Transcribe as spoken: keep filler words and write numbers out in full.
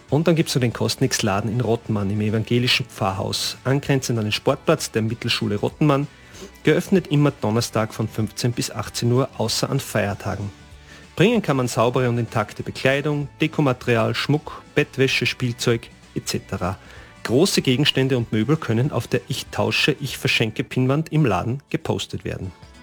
Und dann gibt es noch den Kosnix-Laden in Rottenmann im evangelischen Pfarrhaus, angrenzend an den Sportplatz der Mittelschule Rottenmann, geöffnet immer Donnerstag von fünfzehn bis achtzehn Uhr, außer an Feiertagen. Bringen kann man saubere und intakte Bekleidung, Dekomaterial, Schmuck, Bettwäsche, Spielzeug et cetera. Große Gegenstände und Möbel können auf der Ich tausche, Ich verschenke Pinnwand im Laden gepostet werden.